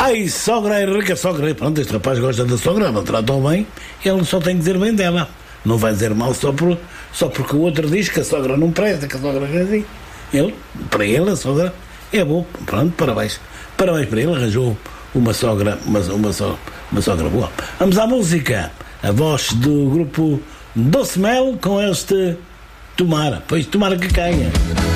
Ai, sogra é rica, sogra. Pronto, este rapaz gosta da sogra, ela tratou bem, ele só tem que dizer bem dela. Não vai dizer mal só porque o outro diz que a sogra não presta, que a sogra é assim. Para ele, a sogra é boa. Pronto, parabéns. Parabéns para ele, arranjou uma sogra boa. Vamos à música. A voz do grupo Doce Mel com este Tomara. Pois tomara que caia.